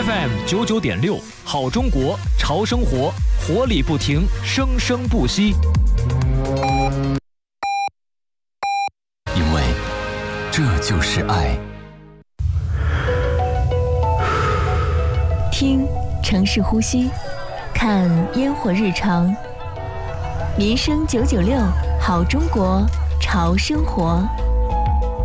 FM99.6，好中国，潮生活，活力不停，生生不息。 因为这就是爱。 听城市呼吸，看烟火日常。民生996，好中国，潮生活。